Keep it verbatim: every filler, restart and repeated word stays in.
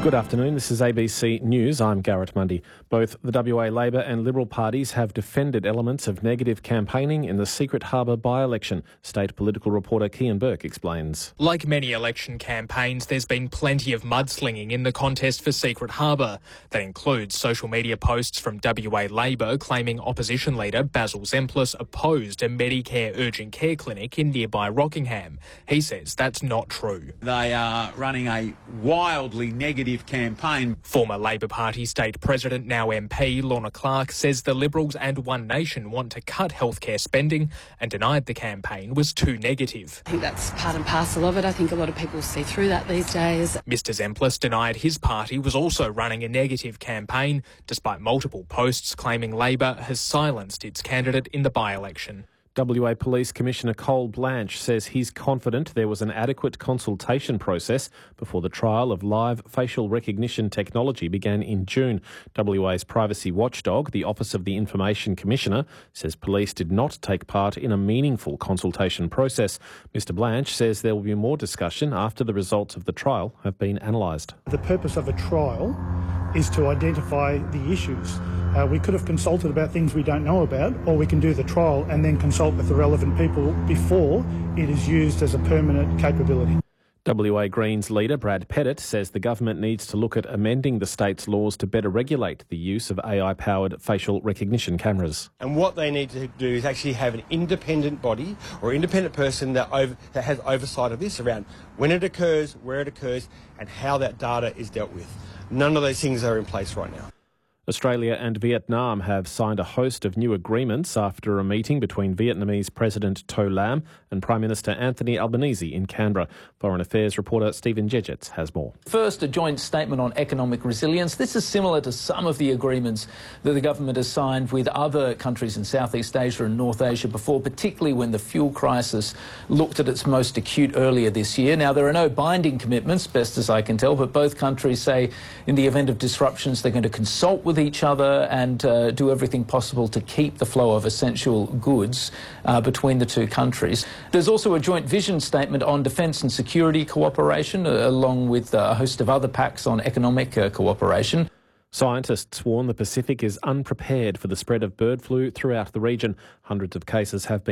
Good afternoon, this is A B C News. I'm Garrett Mundy. Both the W A Labor and Liberal parties have defended elements of negative campaigning in the Secret Harbour by-election. State political reporter Kian Burke explains. Like many election campaigns, there's been plenty of mudslinging in the contest for Secret Harbour. That includes social media posts from W A Labor claiming opposition leader Basil Zempilas opposed a Medicare urgent care clinic in nearby Rockingham. He says that's not true. They are running a wildly negative campaign. Former Labor Party State President, now M P, Lorna Clark, says the Liberals and One Nation want to cut healthcare spending and denied the campaign was too negative. I think that's part and parcel of it. I think a lot of people see through that these days. Mister Zempilas denied his party was also running a negative campaign, despite multiple posts claiming Labor has silenced its candidate in the by-election. W A Police Commissioner Cole Blanche says he's confident there was an adequate consultation process before the trial of live facial recognition technology began in June. W A's privacy watchdog, the Office of the Information Commissioner, says police did not take part in a meaningful consultation process. Mister Blanche says there will be more discussion after the results of the trial have been analysed. The purpose of a trial is to identify the issues. Uh, we could have consulted about things we don't know about, or we can do the trial and then consult with the relevant people before it is used as a permanent capability. W A Greens leader Brad Pettit says the government needs to look at amending the state's laws to better regulate the use of A I-powered facial recognition cameras. And what they need to do is actually have an independent body or independent person that, over, that has oversight of this around when it occurs, where it occurs, and how that data is dealt with. None of those things are in place right now. Australia and Vietnam have signed a host of new agreements after a meeting between Vietnamese President To Lam and Prime Minister Anthony Albanese in Canberra. Foreign Affairs reporter Stephen Jedgetts has more. First, a joint statement on economic resilience. This is similar to some of the agreements that the government has signed with other countries in Southeast Asia and North Asia before, particularly when the fuel crisis looked at its most acute earlier this year. Now, there are no binding commitments, best as I can tell, but both countries say in the event of disruptions they're going to consult with each other and uh, do everything possible to keep the flow of essential goods uh, between the two countries. There's also a joint vision statement on defence and security cooperation, uh, along with uh, a host of other pacts on economic uh, cooperation. Scientists warn the Pacific is unprepared for the spread of bird flu throughout the region. Hundreds of cases have been